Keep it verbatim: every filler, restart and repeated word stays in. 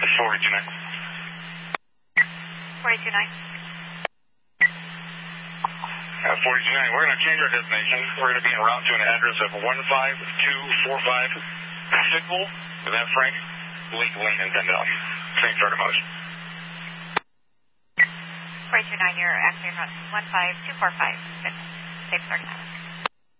four eight two nine. four eight two nine. Uh, four eight two nine, we're going to change our destination. We're going to be en route to an address of one five two four five Sickle. Is that Frank? Lake Lane in Pendel. Same start of motion. four eight two nine, you're actually on one five two four five. Same start of motion.